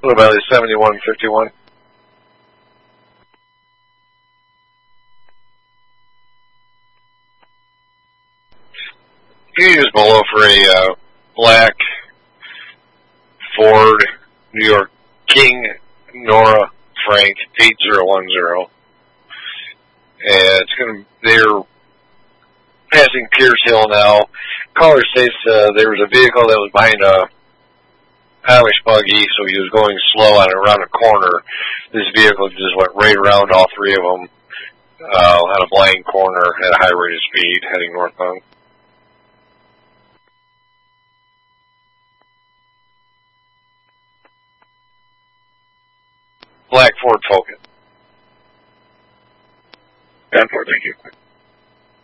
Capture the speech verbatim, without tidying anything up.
Blue Valley seventy-one fifty-one. You use below for a uh, black Ford New York King Nora Frank eight zero one zero. And it's gonna they're passing Pierce Hill now. Caller states uh, there was a vehicle that was behind a Amish buggy, so he was going slow on around a corner. This vehicle just went right around all three of them uh, on a blind corner at a high rate of speed, heading northbound. Black Ford Focus. ten four, thank you.